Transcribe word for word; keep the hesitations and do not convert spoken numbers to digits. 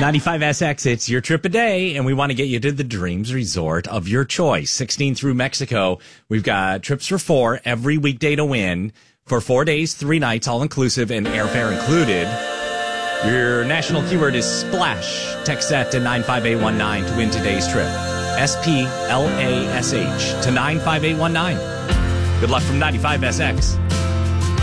ninety-five S X, it's your trip a day, and we want to get you to the Dreams Resort of your choice. sixteen through Mexico. We've got trips for four every weekday to win for four days, three nights, all inclusive and airfare included. Your national keyword is SPLASH. Text that to nine five eight one nine to win today's trip. S P L A S H to nine five eight one nine. Good luck from ninety-five S X.